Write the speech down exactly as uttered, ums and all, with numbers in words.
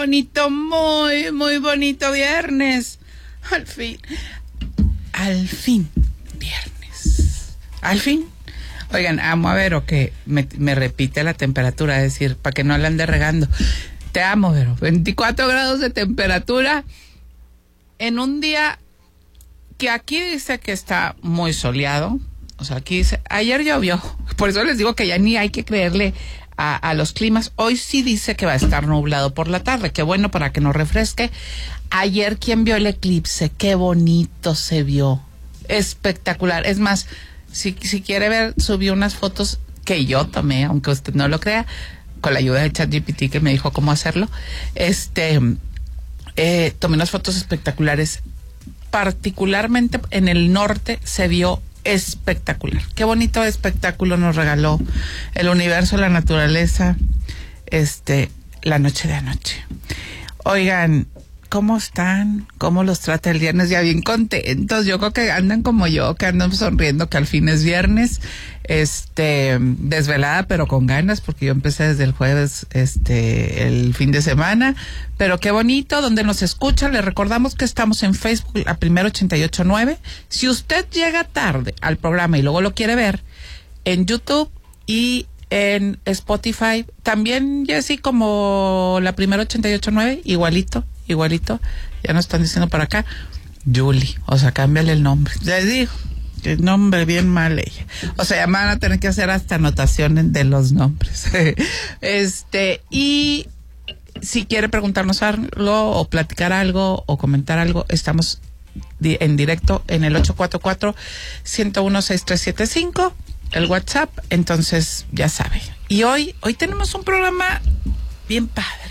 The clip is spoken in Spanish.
bonito, muy, muy bonito viernes. Al fin, al fin, viernes. Al fin. Oigan, amo a Vero que me, me repite la temperatura, es decir, para que no la ande regando. Te amo, Vero. veinticuatro grados de temperatura en un día que aquí dice que está muy soleado. O sea, aquí dice, ayer llovió. Por eso les digo que ya ni hay que creerle a, a los climas. Hoy sí dice que va a estar nublado por la tarde. Qué bueno para que nos refresque. Ayer, ¿quién vio el eclipse? Qué bonito se vio. Espectacular. Es más, si, si quiere ver, subí unas fotos que yo tomé, aunque usted no lo crea, con la ayuda de ChatGPT que me dijo cómo hacerlo. Este, eh, tomé unas fotos espectaculares. Particularmente en el norte se vio espectacular. Qué bonito espectáculo nos regaló el universo, la naturaleza, este, la noche de anoche. Oigan, ¿cómo están? ¿Cómo los trata el viernes? Ya bien contentos. Yo creo que andan como yo, que andan sonriendo que al fin es viernes. Este, desvelada, pero con ganas, porque yo empecé desde el jueves, este, el fin de semana. Pero qué bonito, donde nos escuchan. Les recordamos que estamos en Facebook, a Primero ochenta y ocho nueve. Si usted llega tarde al programa y luego lo quiere ver, en YouTube y en Spotify, también, Jessy, como la Primero ochenta y ocho nueve, igualito. Igualito, ya nos están diciendo por acá, Julie, o sea, cámbiale el nombre. Les digo, el nombre bien mal ella. O sea, ya van a tener que hacer hasta anotaciones de los nombres. Este, y si quiere preguntarnos algo, o platicar algo, o comentar algo, estamos di- en directo en el ocho cuatro cuatro, uno cero uno, seis tres siete cinco, el WhatsApp, entonces ya sabe. Y hoy, hoy tenemos un programa bien padre.